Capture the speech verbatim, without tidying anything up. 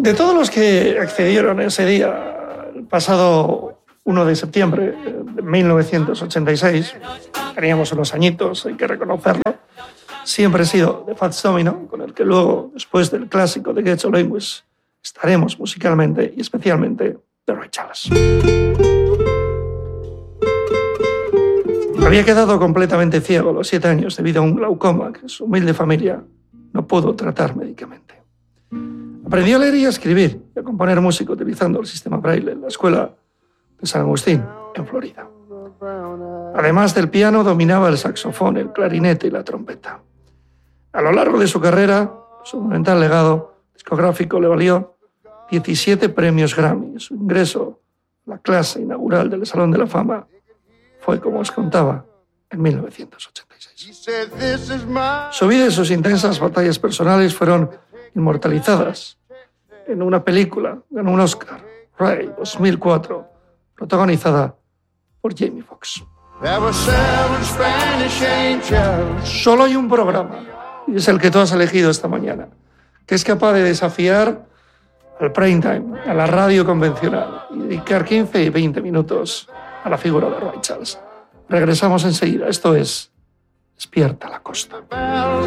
De todos los que accedieron ese día, el pasado primero de septiembre de mil novecientos ochenta y seis, teníamos unos añitos, hay que reconocerlo, siempre he sido de Fats Domino, con el que luego, después del clásico de Get Your Language, estaremos musicalmente y especialmente de Ray Charles. Había quedado completamente ciego a los siete años debido a un glaucoma que su humilde familia no pudo tratar médicamente. Aprendió a leer y a escribir y a componer música utilizando el sistema Braille en la escuela de San Agustín, en Florida. Además del piano, dominaba el saxofón, el clarinete y la trompeta. A lo largo de su carrera, su monumental legado discográfico le valió diecisiete premios Grammy. Su ingreso a la clase inaugural del Salón de la Fama fue, como os contaba, en mil novecientos ochenta y seis. Su vida y sus intensas batallas personales fueron inmortalizadas en una película, ganó un Oscar, Ray, dos mil cuatro, protagonizada por Jamie Foxx. Solo hay un programa, y es el que tú has elegido esta mañana, que es capaz de desafiar al prime time, a la radio convencional, y dedicar quince y veinte minutos a la figura de Ray Charles. Regresamos enseguida. Esto es Despierta la Costa.